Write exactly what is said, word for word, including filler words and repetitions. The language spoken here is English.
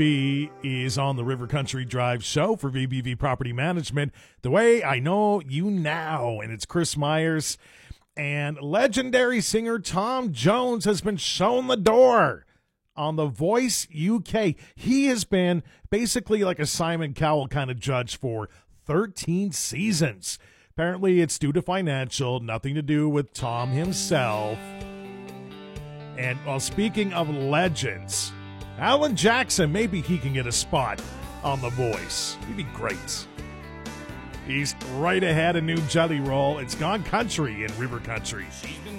B is on the River Country Drive show for V B V Property Management, the way I know you now. And it's Chris Myers. And legendary singer Tom Jones has been shown the door on The Voice U K. He has been basically like a Simon Cowell kind of judge for thirteen seasons. Apparently it's due to financial, nothing to do with Tom himself. And while speaking of legends, Alan Jackson, maybe he can get a spot on The Voice. He'd be great. He's right ahead of New Jelly Roll. It's gone country in River Country.